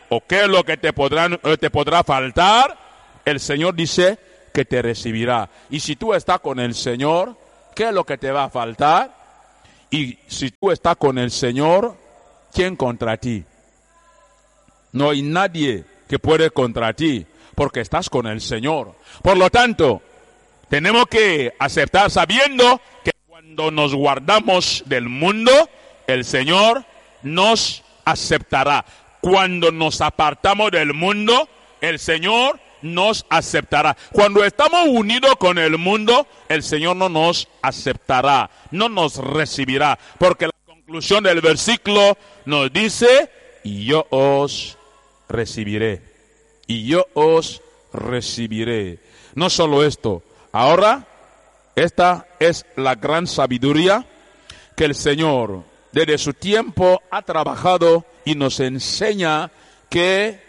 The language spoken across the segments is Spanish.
o qué es lo que te podrá faltar, el Señor dice que te recibirá. Y si tú estás con el Señor, ¿qué es lo que te va a faltar? Y si tú estás con el Señor, ¿quién contra ti? No hay nadie que puede contra ti, porque estás con el Señor. Por lo tanto, tenemos que aceptar sabiendo que cuando nos guardamos del mundo, el Señor nos aceptará. Cuando nos apartamos del mundo, el Señor nos aceptará. Cuando estamos unidos con el mundo, el Señor no nos aceptará, no nos recibirá, porque la conclusión del versículo nos dice: y yo os recibiré, y yo os recibiré. No solo esto, ahora esta es la gran sabiduría que el Señor desde su tiempo ha trabajado y nos enseña que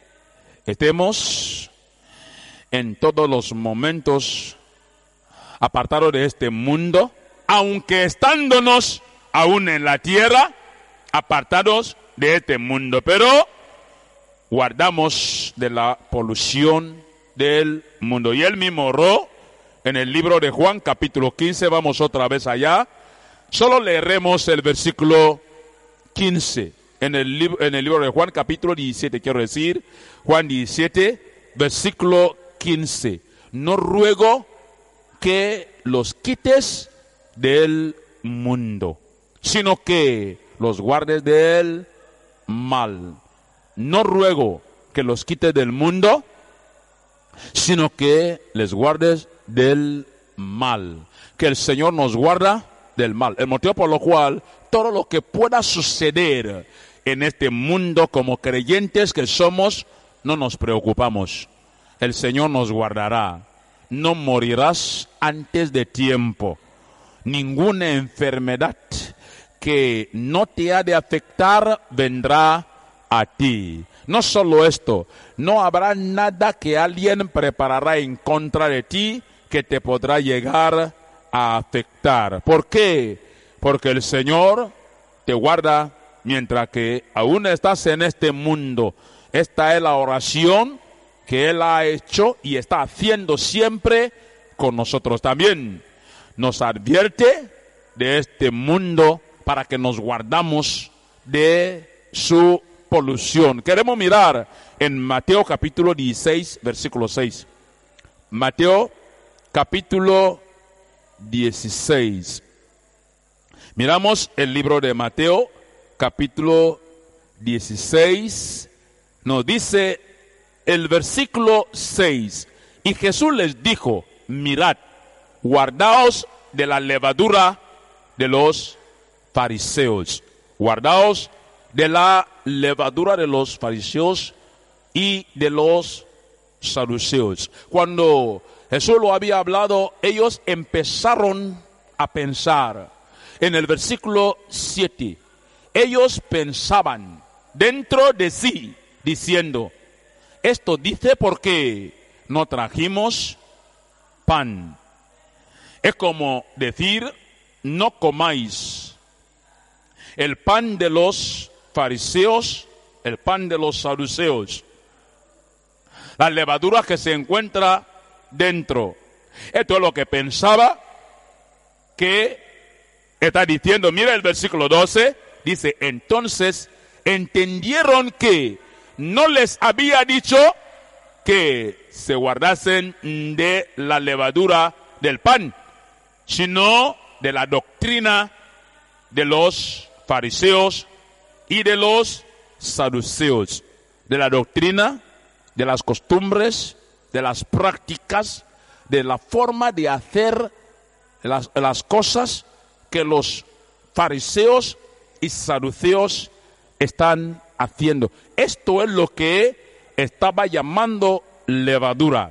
estemos en todos los momentos apartados de este mundo, aunque estándonos aún en la tierra, apartados de este mundo, pero guardamos de la polución del mundo. Y él mismo oró en el libro de Juan, capítulo 15, vamos otra vez allá, solo leeremos el versículo 15, en el libro de Juan, capítulo 17, quiero decir, Juan 17, versículo 15. No ruego que los quites del mundo, sino que los guardes del mal. No ruego que los quites del mundo, sino que les guardes del mal. Que el Señor nos guarda del mal. El motivo por lo cual todo lo que pueda suceder en este mundo como creyentes que somos, no nos preocupamos. El Señor nos guardará. No morirás antes de tiempo. Ninguna enfermedad que no te ha de afectar vendrá a ti. No solo esto, no habrá nada que alguien preparará en contra de ti que te podrá llegar a afectar. ¿Por qué? Porque el Señor te guarda mientras que aún estás en este mundo. Esta es la oración que Él ha hecho y está haciendo siempre con nosotros. También nos advierte de este mundo para que nos guardamos de su polución. Queremos mirar en Mateo capítulo 16, versículo 6. Mateo capítulo 16. Miramos el libro de Mateo capítulo 16. Nos dice el versículo 6. Y Jesús les dijo: mirad, guardaos de la levadura de los fariseos. Guardaos de la levadura de los fariseos y de los saduceos. Cuando Jesús lo había hablado, ellos empezaron a pensar. En el versículo 7, ellos pensaban dentro de sí, diciendo: esto dice porque no trajimos pan. Es como decir: no comáis el pan de los fariseos, el pan de los saduceos, la levadura que se encuentra dentro. Esto es lo que pensaba que está diciendo. Mira el versículo 12, dice: entonces entendieron que no les había dicho que se guardasen de la levadura del pan, sino de la doctrina de los fariseos y de los saduceos, de la doctrina, de las costumbres, de las prácticas, de la forma de hacer las cosas que los fariseos y saduceos están haciendo. Esto es lo que estaba llamando levadura,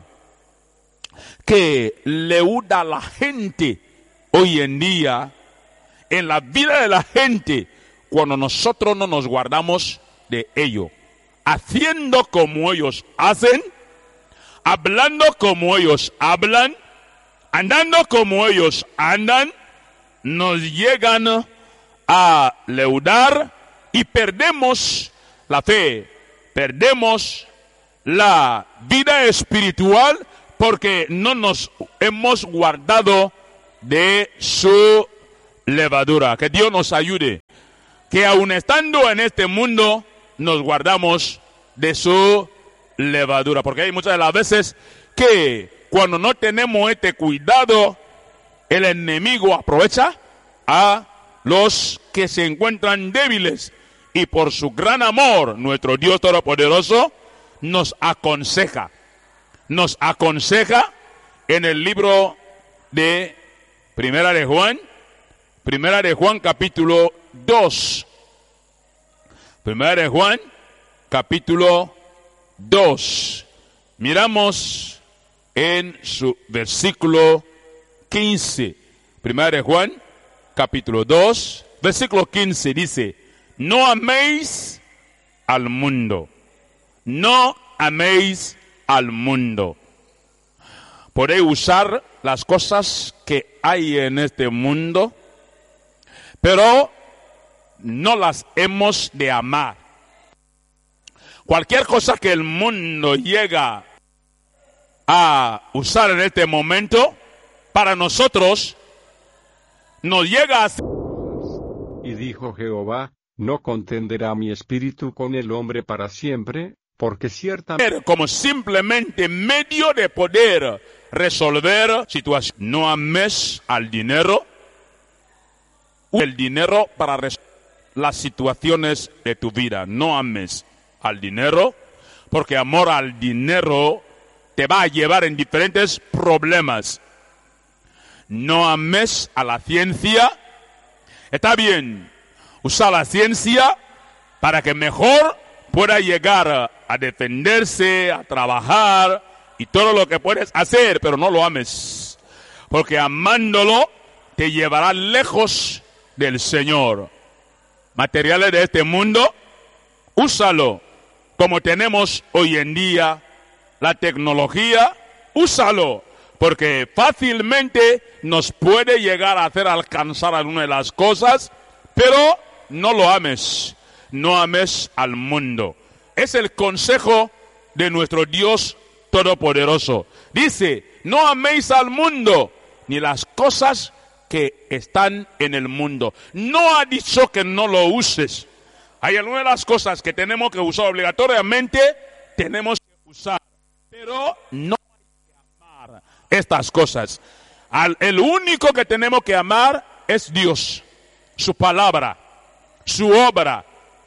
que leuda a la gente hoy en día, en la vida de la gente, cuando nosotros no nos guardamos de ello, haciendo como ellos hacen, hablando como ellos hablan, andando como ellos andan, nos llegan a leudar y perdemos la fe, perdemos la vida espiritual porque no nos hemos guardado de su levadura. Que Dios nos ayude, que aun estando en este mundo nos guardamos de su levadura, porque hay muchas de las veces que cuando no tenemos este cuidado, el enemigo aprovecha a los que se encuentran débiles, y por su gran amor nuestro Dios Todopoderoso nos aconseja en el libro de Primera de Juan capítulo 2. Primera de Juan capítulo 2. Miramos en su versículo 15. Primera de Juan capítulo 2, versículo 15 dice: no améis al mundo. No améis al mundo. Podéis usar las cosas que hay en este mundo, pero no las hemos de amar. Cualquier cosa que el mundo llega a usar en este momento, para nosotros nos llega a ser. Y dijo Jehová: no contenderá mi espíritu con el hombre para siempre, porque ciertamente como simplemente medio de poder resolver situaciones. No ames al dinero, el dinero para resolver las situaciones de tu vida. No ames al dinero, porque amor al dinero te va a llevar en diferentes problemas. No ames a la ciencia. Está bien usar la ciencia para que mejor pueda llegar a defenderse, a trabajar y todo lo que puedes hacer, pero no lo ames, porque amándolo te llevará lejos del Señor. Materiales de este mundo, úsalo como tenemos hoy en día la tecnología, úsalo, porque fácilmente nos puede llegar a hacer alcanzar alguna de las cosas, pero no lo ames. No ames al mundo. Es el consejo de nuestro Dios Todopoderoso. Dice: no améis al mundo, ni las cosas que están en el mundo. No ha dicho que no lo uses. Hay algunas de las cosas que tenemos que usar obligatoriamente, tenemos que usar, pero no hay que amar estas cosas. El único que tenemos que amar es Dios, su palabra, su obra.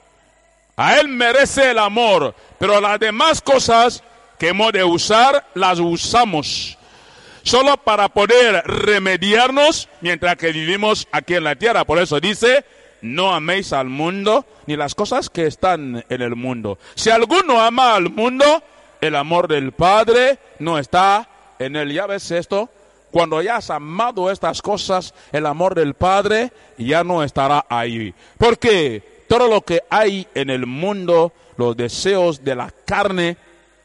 A Él merece el amor, pero las demás cosas que hemos de usar, las usamos solo para poder remediarnos mientras que vivimos aquí en la tierra. Por eso dice: no améis al mundo, ni las cosas que están en el mundo. Si alguno ama al mundo, el amor del Padre no está en él. ¿Ya ves esto? Cuando ya has amado estas cosas, el amor del Padre ya no estará ahí. ¿Por qué? Todo lo que hay en el mundo, los deseos de la carne,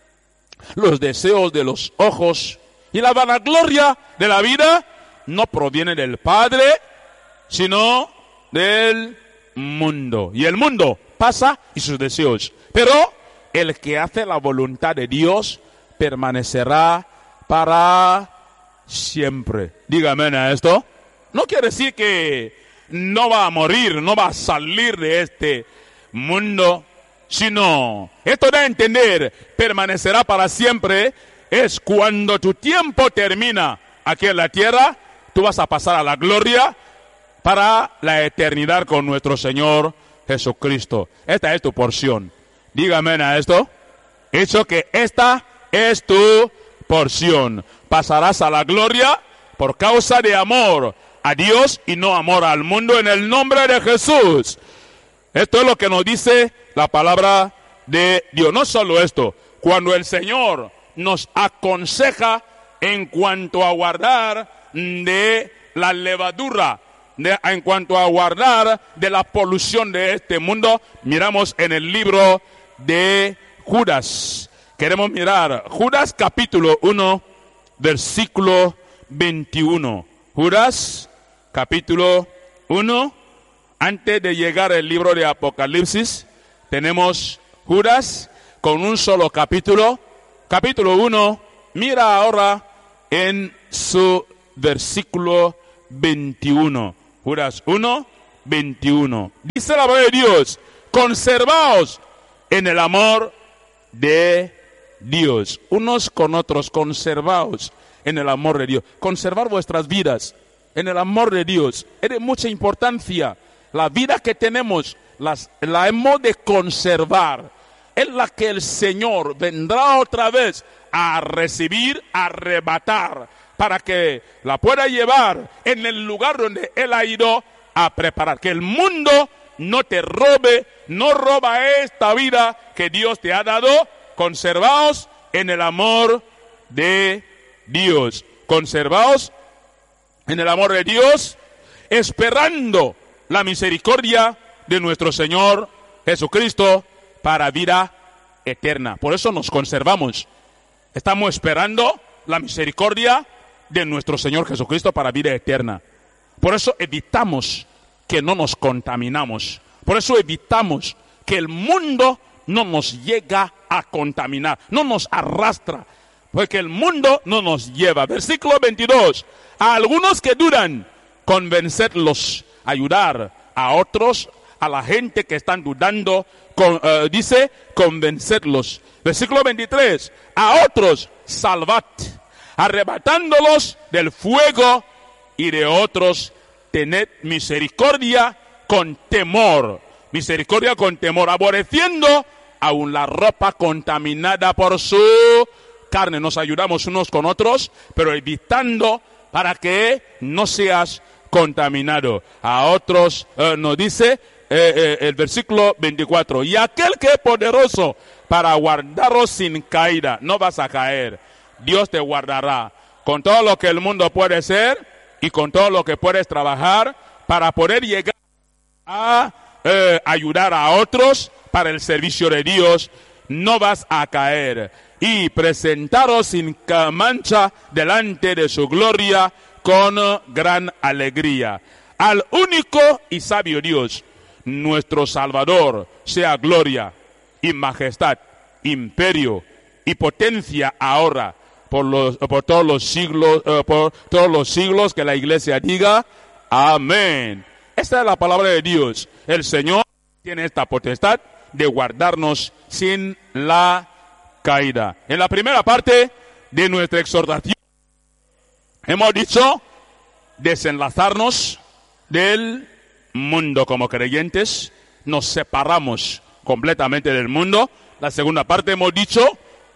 los deseos de los ojos y la vanagloria de la vida, no proviene del Padre, sino del mundo. Y el mundo pasa y sus deseos. Pero el que hace la voluntad de Dios permanecerá para siempre. Dígame a esto. No quiere decir que no va a morir, no va a salir de este mundo, sino, esto da a entender, permanecerá para siempre, es cuando tu tiempo termina aquí en la tierra, tú vas a pasar a la gloria para la eternidad con nuestro Señor Jesucristo. Esta es tu porción. Dígame a esto. Eso que esta es tu porción. Pasarás a la gloria por causa de amor a Dios y no amor al mundo, en el nombre de Jesús. Esto es lo que nos dice la palabra de Dios. No solo esto, cuando el Señor nos aconseja en cuanto a guardar de la levadura, en cuanto a guardar de la polución de este mundo, miramos en el libro de Judas. Queremos mirar Judas capítulo 1, versículo 21. Judas capítulo 1, antes de llegar al libro de Apocalipsis, tenemos Judas con un solo capítulo. Capítulo 1, mira ahora en su versículo 21. Judas 1, 21. Dice la palabra de Dios: conservaos en el amor de Dios. Unos con otros, conservaos en el amor de Dios. Conservar vuestras vidas en el amor de Dios es de mucha importancia. La vida que tenemos la hemos de conservar. Es la que el Señor vendrá otra vez a recibir, a arrebatar, para que la pueda llevar en el lugar donde Él ha ido a preparar. Que el mundo no te robe, no roba esta vida que Dios te ha dado. Conservaos en el amor de Dios. Conservaos en el amor de Dios, esperando la misericordia de nuestro Señor Jesucristo para vida eterna. Por eso nos conservamos. Estamos esperando la misericordia de nuestro Señor Jesucristo para vida eterna. Por eso evitamos que no nos contaminamos. Por eso evitamos que el mundo no nos llega a contaminar, no nos arrastra, porque el mundo no nos lleva. Versículo 22. A algunos que dudan, convencerlos, ayudar a otros, a la gente que están dudando, dice convencerlos. Versículo 23. A otros salvad, arrebatándolos del fuego, y de otros tened misericordia con temor. Misericordia con temor, aborreciendo aún la ropa contaminada por su carne. Nos ayudamos unos con otros, pero evitando para que no seas contaminado. A otros nos dice el versículo 24. Y aquel que es poderoso para guardaros sin caída. No vas a caer. Dios te guardará con todo lo que el mundo puede ser y con todo lo que puedes trabajar para poder llegar a ayudar a otros para el servicio de Dios. No vas a caer. Y presentaros sin mancha delante de su gloria con gran alegría. Al único y sabio Dios, nuestro Salvador, sea gloria y majestad, imperio y potencia ahora por todos los siglos, que la iglesia diga amén. Esta es la palabra de Dios. El Señor tiene esta potestad de guardarnos sin la caída. En la primera parte de nuestra exhortación hemos dicho desenlazarnos del mundo como creyentes. Nos separamos completamente del mundo. La segunda parte hemos dicho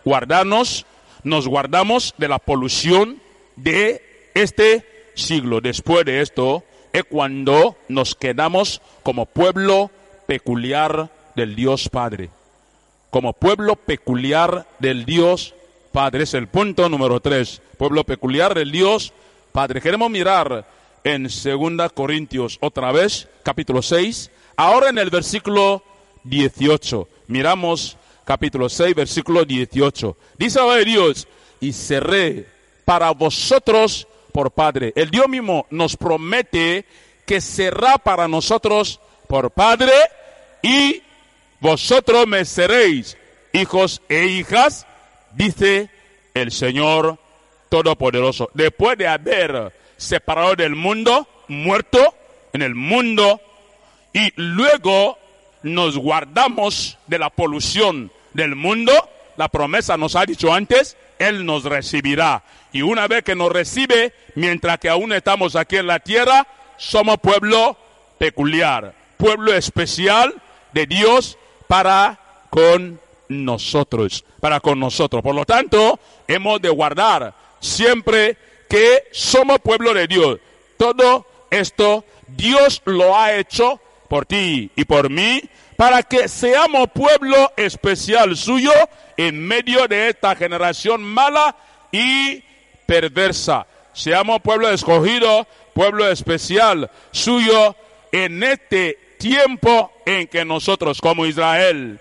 nos guardamos de la polución de este siglo. Después de esto es cuando nos quedamos como pueblo peculiar del Dios Padre. Como pueblo peculiar del Dios Padre. Es el punto número 3. Pueblo peculiar del Dios Padre. Queremos mirar en 2 Corintios otra vez, capítulo 6. Ahora en el versículo 18. Miramos capítulo 6, versículo 18. Dice la palabra de Dios: y seré para vosotros por Padre. El Dios mismo nos promete que será para nosotros por Padre, y vosotros me seréis hijos e hijas, dice el Señor Todopoderoso. Después de haber separado del mundo, muerto en el mundo, y luego nos guardamos de la polución del mundo, la promesa nos ha dicho antes, Él nos recibirá. Y una vez que nos recibe, mientras que aún estamos aquí en la tierra, somos pueblo peculiar, pueblo especial de Dios para con nosotros. Por lo tanto, hemos de guardar siempre que somos pueblo de Dios. Todo esto Dios lo ha hecho por ti y por mí, para que seamos pueblo especial suyo en medio de esta generación mala y perversa. Seamos pueblo escogido, pueblo especial suyo en este tiempo en que nosotros, como Israel,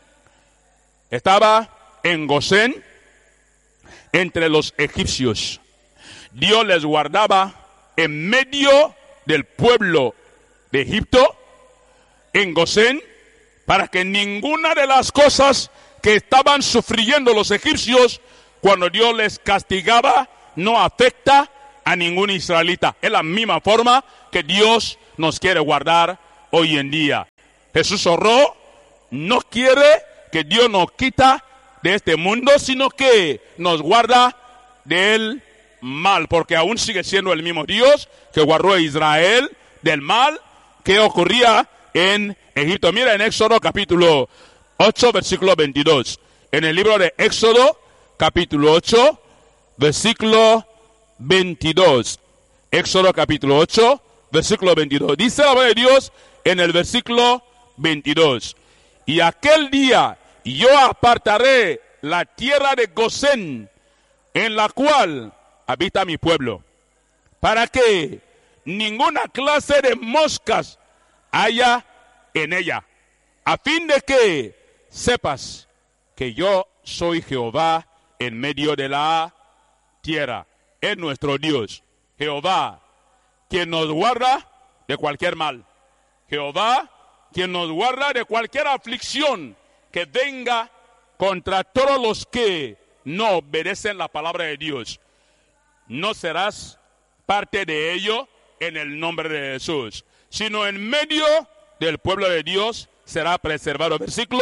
estaba en Gosén entre los egipcios. Dios les guardaba en medio del pueblo de Egipto, en Gosén, para que ninguna de las cosas que estaban sufriendo los egipcios cuando Dios les castigaba no afecta a ningún israelita. Es la misma forma que Dios nos quiere guardar hoy en día. Jesús oró, no quiere que Dios nos quita de este mundo, sino que nos guarda del mal, porque aún sigue siendo el mismo Dios que guardó a Israel del mal que ocurría en Egipto. Mira en Éxodo capítulo 8, versículo 22. En el libro de Éxodo, capítulo 8, versículo 22. Éxodo capítulo 8, versículo 22. Dice la palabra de Dios en el versículo 22. Y aquel día yo apartaré la tierra de Gosén, en la cual habita mi pueblo, para que ninguna clase de moscas haya en ella, a fin de que sepas que yo soy Jehová en medio de la tierra. Es nuestro Dios, Jehová, quien nos guarda de cualquier mal. Jehová, quien nos guarda de cualquier aflicción que venga contra todos los que no obedecen la palabra de Dios. No serás parte de ello en el nombre de Jesús, sino en medio del pueblo de Dios será preservado.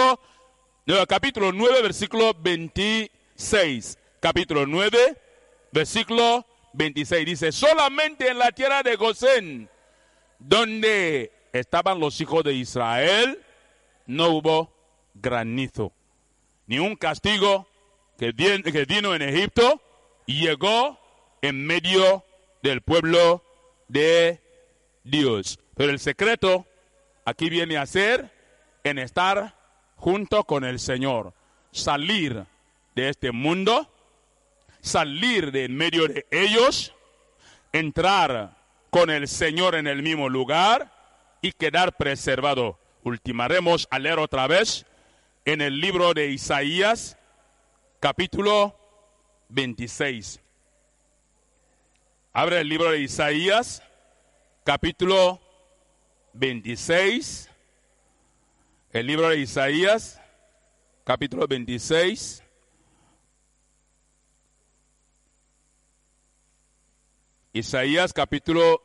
Capítulo 9, versículo 26. Capítulo 9, versículo 26. Dice, solamente en la tierra de Gosén, donde estaban los hijos de Israel, no hubo granizo, ni un castigo que vino en Egipto y llegó en medio del pueblo de Dios. Pero el secreto aquí viene a ser en estar junto con el Señor, salir de este mundo, salir de en medio de ellos, entrar con el Señor en el mismo lugar y quedar preservado. Ultimaremos a leer otra vez en el libro de Isaías, capítulo 26. Abre el libro de Isaías, capítulo 26. El libro de Isaías, capítulo 26. Isaías, capítulo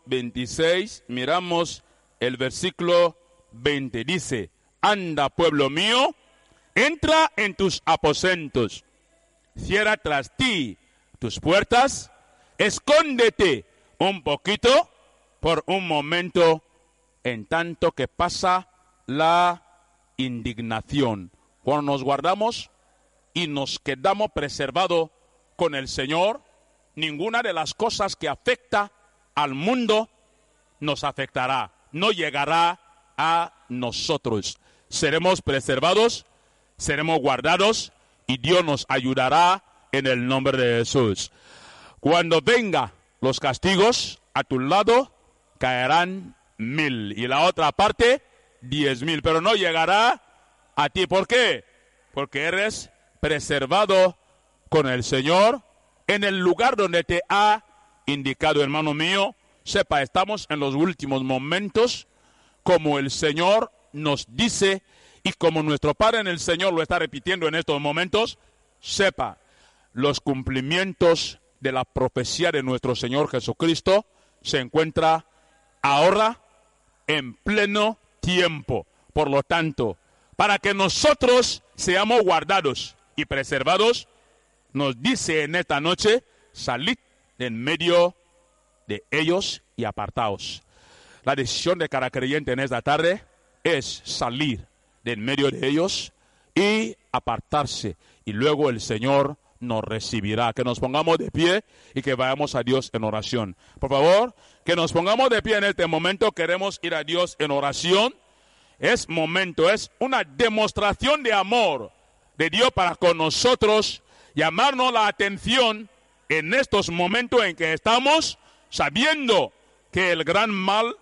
26. Miramos el versículo 20. Dice, anda, pueblo mío, entra en tus aposentos, cierra tras ti tus puertas, escóndete un poquito por un momento, en tanto que pasa la indignación. Cuando nos guardamos y nos quedamos preservados con el Señor, ninguna de las cosas que afecta al mundo nos afectará, no llegará a nosotros. Seremos preservados, seremos guardados y Dios nos ayudará en el nombre de Jesús. Cuando vengan los castigos, a tu lado caerán 1000 y la otra parte 10,000, pero no llegará a ti. ¿Por qué? Porque eres preservado con el Señor en el lugar donde te ha indicado, hermano mío. Sepa, estamos en los últimos momentos, como el Señor nos dice y como nuestro Padre en el Señor lo está repitiendo en estos momentos. Sepa, los cumplimientos de la profecía de nuestro Señor Jesucristo se encuentra ahora en pleno tiempo. Por lo tanto, para que nosotros seamos guardados y preservados, nos dice en esta noche, salid en medio de ellos y apartaos. La decisión de cada creyente en esta tarde es salir de en medio de ellos y apartarse, y luego el Señor nos recibirá. Que nos pongamos de pie y que vayamos a Dios en oración. Por favor, que nos pongamos de pie en este momento. Queremos ir a Dios en oración. Es momento, es una demostración de amor de Dios para con nosotros, llamarnos la atención en estos momentos en que estamos sabiendo que el gran mal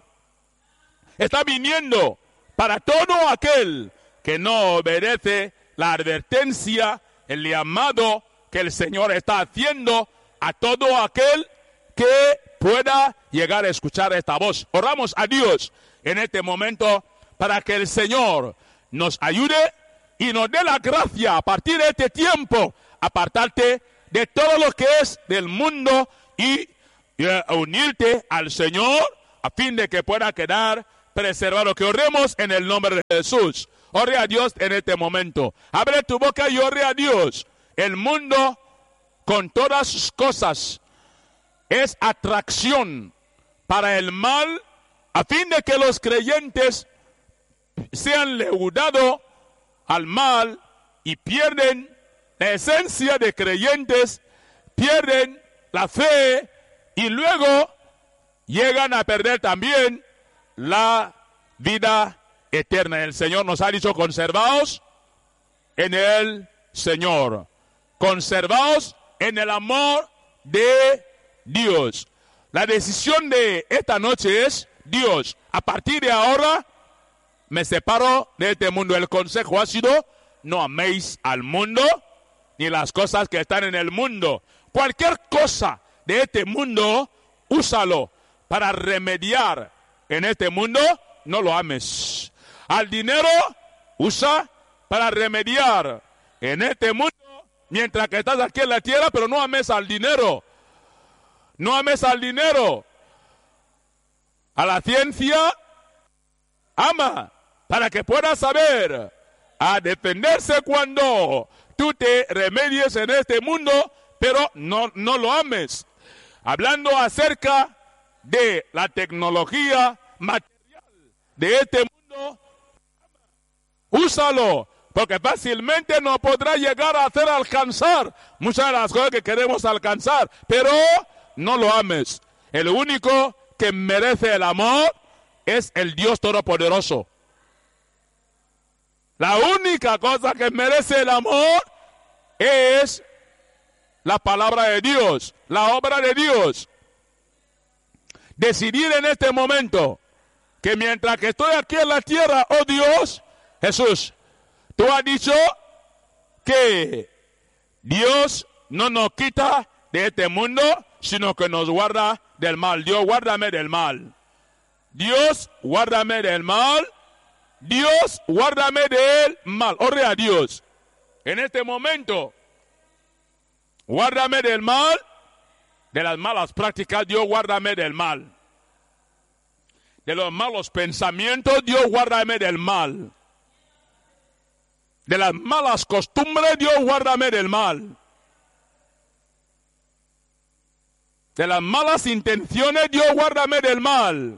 está viniendo para todo aquel que no obedece la advertencia, el llamado que el Señor está haciendo a todo aquel que pueda llegar a escuchar esta voz. Oramos a Dios en este momento para que el Señor nos ayude y nos dé la gracia a partir de este tiempo, apartarte de todo lo que es del mundo y unirte al Señor a fin de que pueda quedar preservado. Que oremos en el nombre de Jesús. Ore a Dios en este momento. Abre tu boca y ore a Dios. El mundo, con todas sus cosas, es atracción para el mal, a fin de que los creyentes sean leudados al mal y pierden la esencia de creyentes, pierden la fe y luego llegan a perder también la vida eterna. El Señor nos ha dicho: conservaos en el Señor, conservaos en el amor de Dios. La decisión de esta noche es: Dios, a partir de ahora me separo de este mundo. El consejo ha sido: no améis al mundo ni las cosas que están en el mundo. Cualquier cosa de este mundo, úsalo para remediar en este mundo, no lo ames. Al dinero, usa para remediar en este mundo mientras que estás aquí en la tierra, pero no ames al dinero. No ames al dinero. A la ciencia, ama para que puedas saber a defenderse cuando tú te remedies en este mundo, pero no lo ames. Hablando acerca de la tecnología material de este mundo, úsalo, porque fácilmente no podrá llegar a hacer alcanzar muchas de las cosas que queremos alcanzar, pero no lo ames. El único que merece el amor es el Dios Todopoderoso. La única cosa que merece el amor es la palabra de Dios, la obra de Dios. Decidir en este momento que mientras que estoy aquí en la tierra, oh Dios, Jesús, tú has dicho que Dios no nos quita de este mundo, sino que nos guarda del mal. Dios, guárdame del mal. Dios, guárdame del mal. Dios, guárdame del mal. Ore a Dios en este momento. Guárdame del mal, de las malas prácticas. Dios, guárdame del mal. De los malos pensamientos. Dios, guárdame del mal. De las malas costumbres. Dios, guárdame del mal. De las malas intenciones. Dios, guárdame del mal.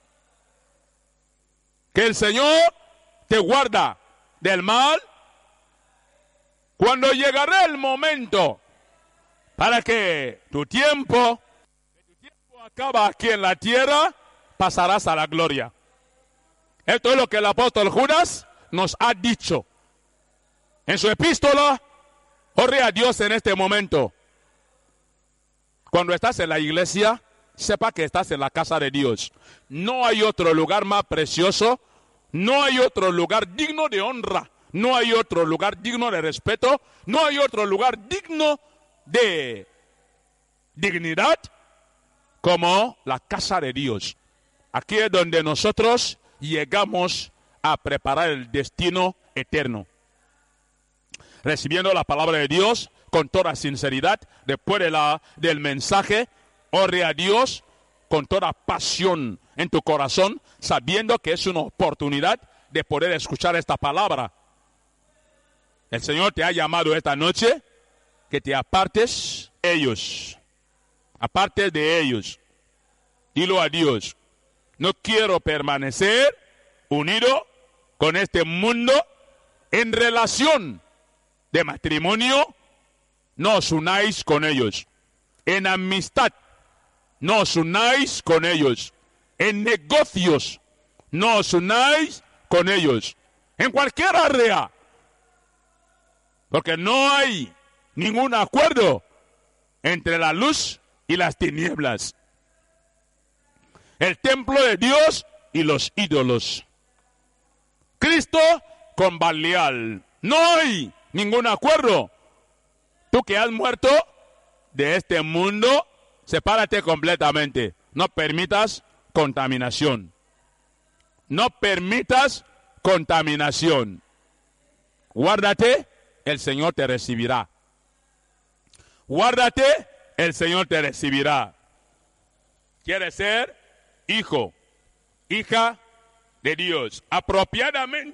Que el Señor te guarda del mal. Cuando llegará el momento para que tu tiempo acaba aquí en la tierra, pasarás a la gloria. Esto es lo que el apóstol Judas nos ha dicho en su epístola. Ore a Dios en este momento. Cuando estás en la iglesia, sepa que estás en la casa de Dios. No hay otro lugar más precioso, no hay otro lugar digno de honra, no hay otro lugar digno de respeto, no hay otro lugar digno de dignidad como la casa de Dios. Aquí es donde nosotros llegamos a preparar el destino eterno. Recibiendo la palabra de Dios con toda sinceridad, después del mensaje, ore a Dios con toda pasión en tu corazón, sabiendo que es una oportunidad de poder escuchar esta palabra. El Señor te ha llamado esta noche que te apartes de ellos. Aparte de ellos. Dilo a Dios: no quiero permanecer unido con este mundo en relación de matrimonio. No os unáis con ellos. En amistad, no os unáis con ellos. En negocios, no os unáis con ellos. En cualquier área. Porque no hay ningún acuerdo entre la luz y las tinieblas. El templo de Dios y los ídolos. Cristo con Balial. No hay ningún acuerdo. Tú que has muerto de este mundo, sepárate completamente. No permitas contaminación. No permitas contaminación. Guárdate, el Señor te recibirá. Guárdate, el Señor te recibirá. ¿Quieres ser hijo, hija de Dios apropiadamente